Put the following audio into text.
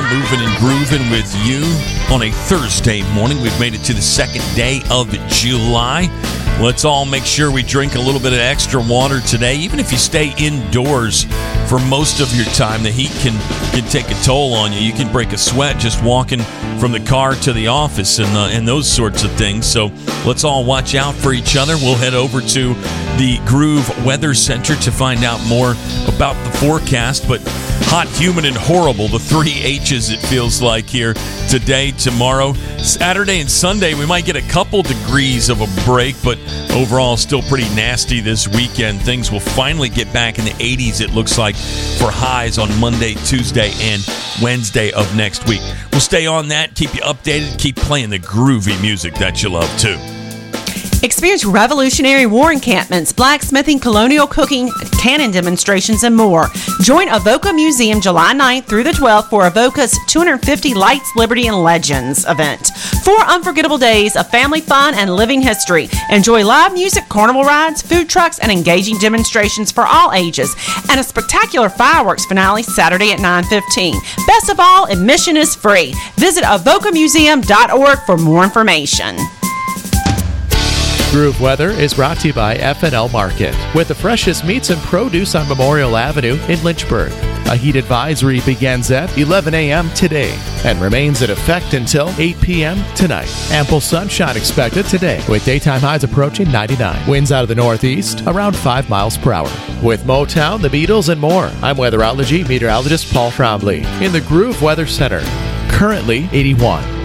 moving and grooving with you on a Thursday morning. We've made it to the second day of July. Let's all make sure we drink a little bit of extra water today. Even if you stay indoors for most of your time, the heat can take a toll on you. You can break a sweat just walking from the car to the office and those sorts of things. So let's all watch out for each other. We'll head over to the Groove Weather Center to find out more about the forecast. But hot, humid, and horrible, the three H's it feels like here today, tomorrow, Saturday, and Sunday. We might get a couple degrees of a break, but overall still pretty nasty this weekend. Things will finally get back in the 80s, it looks like, for highs on Monday, Tuesday, and Wednesday of next week. We'll stay on that, keep you updated, keep playing the groovy music that you love too. Experience Revolutionary War encampments, blacksmithing, colonial cooking, cannon demonstrations, and more. Join Avoca Museum July 9th through the 12th for Avoca's 250 Lights, Liberty, and Legends event. 4 unforgettable days of family fun and living history. Enjoy live music, carnival rides, food trucks, and engaging demonstrations for all ages. And a spectacular fireworks finale Saturday at 9:15. Best of all, admission is free. Visit avocamuseum.org for more information. Groove Weather is brought to you by F&L Market, with the freshest meats and produce on Memorial Avenue in Lynchburg. A heat advisory begins at 11 a.m. today and remains in effect until 8 p.m. tonight. Ample sunshine expected today, with daytime highs approaching 99. Winds out of the northeast around 5 miles per hour. With Motown, the Beatles, and more, I'm weatherology meteorologist Paul Trombley in the Groove Weather Center. Currently 81.